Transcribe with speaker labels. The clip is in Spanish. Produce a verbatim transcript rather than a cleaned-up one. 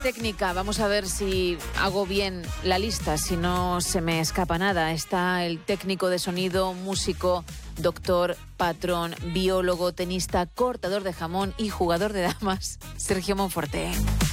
Speaker 1: Técnica, vamos a ver si hago bien la lista, si no se me escapa nada. Está el técnico de sonido, músico, doctor, patrón, biólogo, tenista, cortador de jamón y jugador de damas, Sergio Monforte.